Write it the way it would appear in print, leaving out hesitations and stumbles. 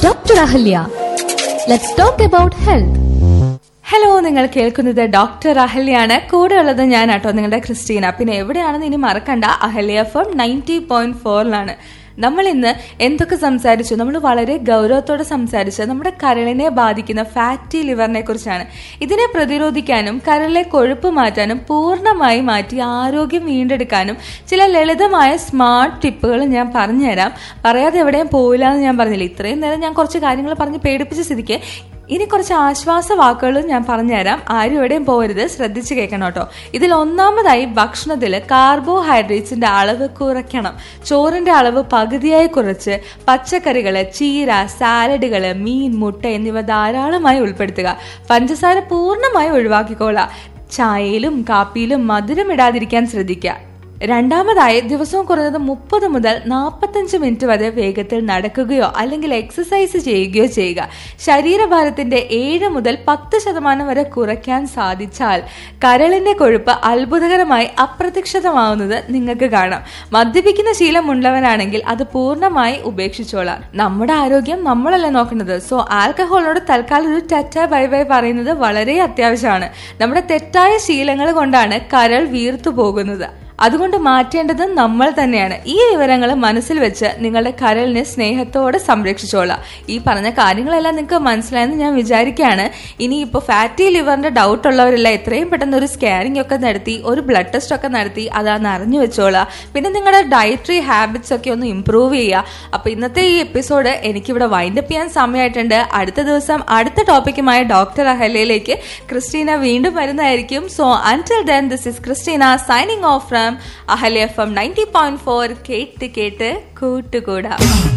Dr. Ahalya. Let's talk about health. Hello, നിങ്ങൾ കേൾക്കുന്നത് doctor അഹല്യാണ്. കൂടെ ഉള്ളത് ഞാനാട്ടോ, നിങ്ങളുടെ ക്രിസ്റ്റീന. പിന്നെ എവിടെയാണെന്ന് ഇനി മറക്കണ്ട, അഹല്യ FM 90.4 നമ്മൾ ഇന്ന് എന്തൊക്കെ സംസാരിച്ചു? നമ്മൾ വളരെ ഗൗരവത്തോടെ സംസാരിച്ച നമ്മുടെ കരളിനെ ബാധിക്കുന്ന ഫാറ്റി ലിവറിനെ കുറിച്ചാണ്. ഇതിനെ പ്രതിരോധിക്കാനും കരളിലെ കൊഴുപ്പ് മാറ്റാനും പൂർണ്ണമായി മാറ്റി ആരോഗ്യം വീണ്ടെടുക്കാനും ചില ലളിതമായ സ്മാർട്ട് ടിപ്പുകൾ ഞാൻ പറഞ്ഞുതരാം. പറയാതെ എവിടെയും പോയില്ല എന്ന് ഞാൻ പറഞ്ഞില്ല. ഇത്രയും നേരം ഞാൻ കുറച്ച് കാര്യങ്ങൾ പറഞ്ഞ് പേടിപ്പിച്ച സ്ഥിതിക്ക് ഇനി കുറച്ച് ആശ്വാസ വാക്കുകളും ഞാൻ പറഞ്ഞുതരാം. ആരും എവിടെയും പോകരുത്, ശ്രദ്ധിച്ച് കേൾക്കണം കേട്ടോ. ഇതിൽ ഒന്നാമതായി, ഭക്ഷണത്തിൽ കാർബോഹൈഡ്രേറ്റ്സിന്റെ അളവ് കുറയ്ക്കണം. ചോറിന്റെ അളവ് പകുതിയായി കുറച്ച് പച്ചക്കറികള്, ചീര, സാലഡുകള്, മീൻ, മുട്ട എന്നിവ ധാരാളമായി ഉൾപ്പെടുത്തുക. പഞ്ചസാര പൂർണ്ണമായി ഒഴിവാക്കിക്കോളാം. ചായയിലും കാപ്പിയിലും മധുരം ഇടാതിരിക്കാൻ ശ്രദ്ധിക്കുക. രണ്ടാമതായി, ദിവസവും കുറഞ്ഞത് 30 മുതൽ 45 മിനിറ്റ് വരെ വേഗത്തിൽ നടക്കുകയോ അല്ലെങ്കിൽ എക്സസൈസ് ചെയ്യുകയോ ചെയ്യുക. ശരീരഭാരത്തിന്റെ 7 മുതൽ 10% വരെ കുറയ്ക്കാൻ സാധിച്ചാൽ കരളിന്റെ കൊഴുപ്പ് അത്ഭുതകരമായി അപ്രത്യക്ഷിതമാവുന്നത് നിങ്ങൾക്ക് കാണാം. മദ്യപിക്കുന്ന ശീലമുള്ളവരാണെങ്കിൽ അത് പൂർണ്ണമായി ഉപേക്ഷിച്ചോളാം. നമ്മുടെ ആരോഗ്യം നമ്മളല്ലേ നോക്കുന്നത്. സോ ആൽക്കഹോളിനോട് തൽക്കാലം ഒരു ടാറ്റ ബൈ ബൈ പറയുന്നത് വളരെ അത്യാവശ്യമാണ്. നമ്മുടെ തെറ്റായ ശീലങ്ങൾ കൊണ്ടാണ് കരൾ വീർത്തു പോകുന്നത്. അതുകൊണ്ട് മാറ്റേണ്ടത് നമ്മൾ തന്നെയാണ്. ഈ വിവരങ്ങൾ മനസ്സിൽ വെച്ച് നിങ്ങളുടെ കരളിനെ സ്നേഹത്തോടെ സംരക്ഷിച്ചോളാം. ഈ പറഞ്ഞ കാര്യങ്ങളെല്ലാം നിങ്ങൾക്ക് മനസ്സിലായെന്ന് ഞാൻ വിചാരിക്കുകയാണ്. ഇനി ഇപ്പോൾ ഫാറ്റി ലിവറിന്റെ ഡൗട്ട് ഉള്ളവരെല്ലാം എത്രയും പെട്ടെന്ന് ഒരു സ്കാനിങ് ഒക്കെ നടത്തി, ഒരു ബ്ലഡ് ടെസ്റ്റ് ഒക്കെ നടത്തി അതാന്ന് അറിഞ്ഞു വെച്ചോളാം. പിന്നെ നിങ്ങളുടെ ഡയറ്ററി ഹാബിറ്റ്സ് ഒക്കെ ഒന്ന് ഇംപ്രൂവ് ചെയ്യുക. അപ്പൊ ഇന്നത്തെ ഈ എപ്പിസോഡ് എനിക്കിവിടെ വൈൻഡപ്പ് ചെയ്യാൻ സമയമായിട്ടുണ്ട്. അടുത്ത ദിവസം അടുത്ത ടോപ്പിക്കുമായ ഡോക്ടർ അഹല്യയിലേക്ക് ക്രിസ്റ്റീന വീണ്ടും വരുന്നതായിരിക്കും. So അൻടിൽ then, this is Christina signing off from Ahalya FM 90.4. കേട്ട് കേട്ട് കൂട്ടുകൂടാം.